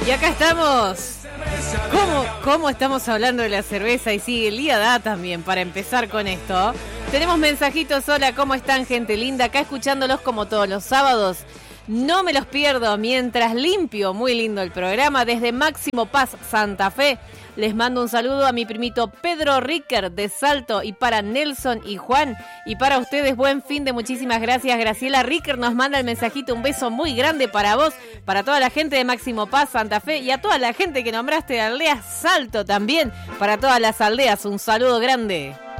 Y acá estamos. ¿Cómo estamos hablando de la cerveza? Y sí, el día da también para empezar con esto. Tenemos mensajitos. Hola, ¿cómo están, gente linda? Acá escuchándolos como todos los sábados. No me los pierdo mientras limpio. Muy lindo el programa. Desde Máximo Paz, Santa Fe. Les mando un saludo a mi primito Pedro Ricker de Salto y para Nelson y Juan. Y para ustedes, buen fin de muchísimas gracias. Graciela Ricker nos manda el mensajito. Un beso muy grande para vos, para toda la gente de Máximo Paz, Santa Fe y a toda la gente que nombraste de Aldea Salto también. Para todas las aldeas, un saludo grande.